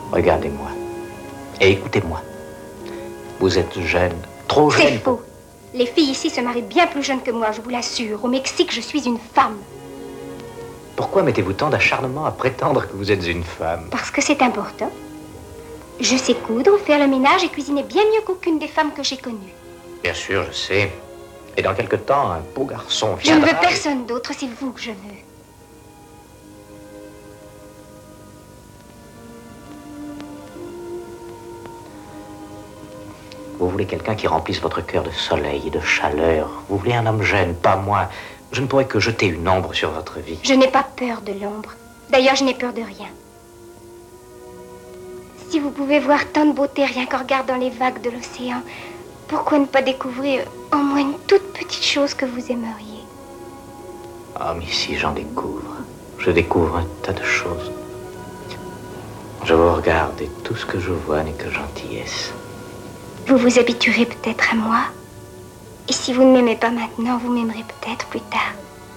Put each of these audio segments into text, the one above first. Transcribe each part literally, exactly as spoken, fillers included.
Regardez-moi. Et écoutez-moi. Vous êtes jeune, trop jeune. C'est faux. Les filles ici se marient bien plus jeunes que moi, je vous l'assure. Au Mexique, je suis une femme. Pourquoi mettez-vous tant d'acharnement à prétendre que vous êtes une femme? Parce que c'est important. Je sais coudre, faire le ménage et cuisiner bien mieux qu'aucune des femmes que j'ai connues. Bien sûr, je sais. Et dans quelque temps, un beau garçon Je ne viendra... veux personne d'autre, c'est vous que je veux. Vous voulez quelqu'un qui remplisse votre cœur de soleil et de chaleur. Vous voulez un homme jeune, pas moi. Je ne pourrais que jeter une ombre sur votre vie. Je n'ai pas peur de l'ombre. D'ailleurs, je n'ai peur de rien. Si vous pouvez voir tant de beauté rien qu'en regardant les vagues de l'océan, pourquoi ne pas découvrir au moins une toute petite chose que vous aimeriez? Ah, mais si j'en découvre, je découvre un tas de choses. Je vous regarde et tout ce que je vois n'est que gentillesse. Vous vous habituerez peut-être à moi. Et si vous ne m'aimez pas maintenant, vous m'aimerez peut-être plus tard.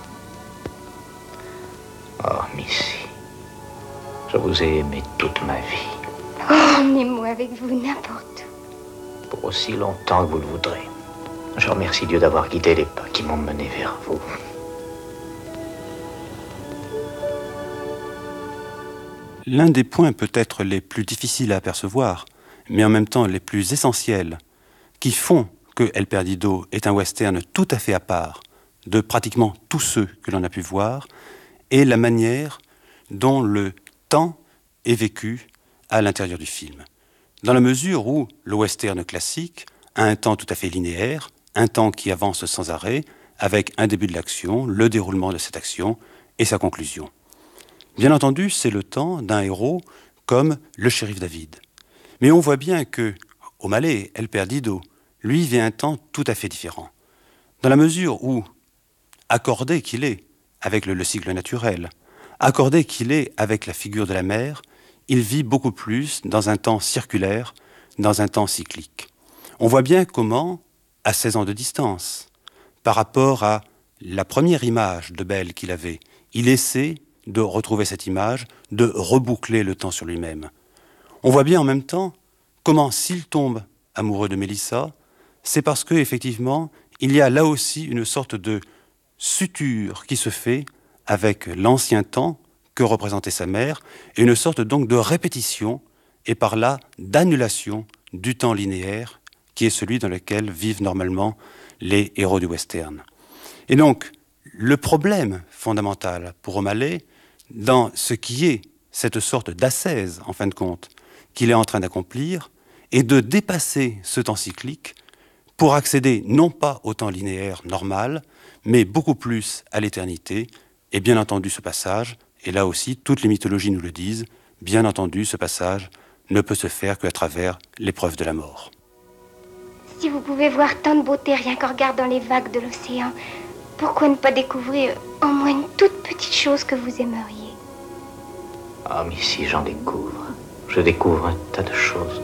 Oh, Missy, je vous ai aimé toute ma vie. Oh, emmenez-moi avec vous n'importe où. Pour aussi longtemps que vous le voudrez. Je remercie Dieu d'avoir guidé les pas qui m'ont mené vers vous. L'un des points peut-être les plus difficiles à apercevoir, mais en même temps les plus essentiels, qui font que El Perdido est un western tout à fait à part de pratiquement tous ceux que l'on a pu voir, est la manière dont le temps est vécu à l'intérieur du film. Dans la mesure où le western classique a un temps tout à fait linéaire, un temps qui avance sans arrêt, avec un début de l'action, le déroulement de cette action et sa conclusion. Bien entendu, c'est le temps d'un héros comme le shérif David. Mais on voit bien que O'Malley, El Perdido, lui vit un temps tout à fait différent. Dans la mesure où, accordé qu'il est avec le, le cycle naturel, accordé qu'il est avec la figure de la mer, il vit beaucoup plus dans un temps circulaire, dans un temps cyclique. On voit bien comment, à seize ans de distance, par rapport à la première image de Belle qu'il avait, il essaie de retrouver cette image, de reboucler le temps sur lui-même. On voit bien en même temps comment, s'il tombe amoureux de Mélissa, c'est parce qu'effectivement, il y a là aussi une sorte de suture qui se fait avec l'ancien temps que représentait sa mère, et une sorte donc de répétition, et par là d'annulation du temps linéaire qui est celui dans lequel vivent normalement les héros du western. Et donc, le problème fondamental pour O'Malley, dans ce qui est cette sorte d'ascèse, en fin de compte, qu'il est en train d'accomplir, est de dépasser ce temps cyclique pour accéder non pas au temps linéaire normal, mais beaucoup plus à l'éternité. Et bien entendu, ce passage, et là aussi, toutes les mythologies nous le disent, bien entendu, ce passage ne peut se faire qu'à travers l'épreuve de la mort. Si vous pouvez voir tant de beauté rien qu'en regardant les vagues de l'océan, pourquoi ne pas découvrir au moins une toute petite chose que vous aimeriez? Ah, mais si j'en découvre, je découvre un tas de choses.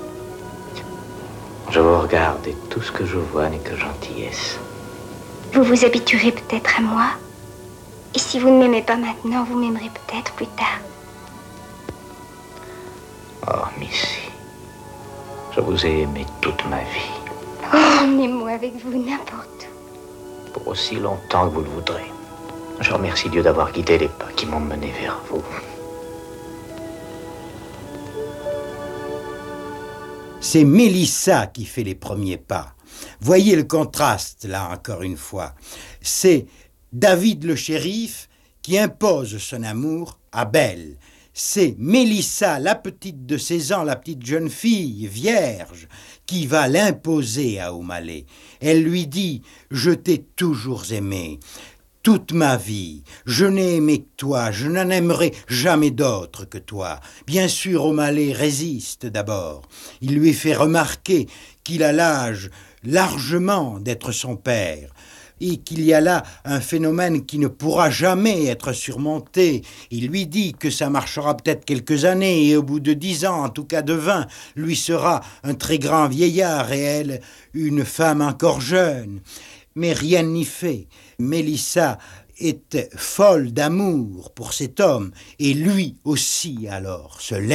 Je vous regarde et tout ce que je vois n'est que gentillesse. Vous vous habituerez peut-être à moi. Et si vous ne m'aimez pas maintenant, vous m'aimerez peut-être plus tard. Oh, Missy, je vous ai aimé toute ma vie. Oh, emmenez-moi avec vous n'importe où. Pour aussi longtemps que vous le voudrez. Je remercie Dieu d'avoir guidé les pas qui m'ont mené vers vous. C'est Mélissa qui fait les premiers pas. Voyez le contraste, là, encore une fois. C'est David le shérif qui impose son amour à Belle. C'est Mélissa, la petite de seize ans, la petite jeune fille, vierge, qui va l'imposer à O'Malley. Elle lui dit « Je t'ai toujours aimé. Toute ma vie, je n'ai aimé que toi, je n'en aimerai jamais d'autre que toi. » Bien sûr, O'Malley résiste d'abord. Il lui fait remarquer qu'il a l'âge largement d'être son père et qu'il y a là un phénomène qui ne pourra jamais être surmonté. Il lui dit que ça marchera peut-être quelques années et au bout de dix ans, en tout cas de vingt, lui sera un très grand vieillard et elle une femme encore jeune. Mais rien n'y fait. Mélissa était folle d'amour pour cet homme, et lui aussi alors se lève.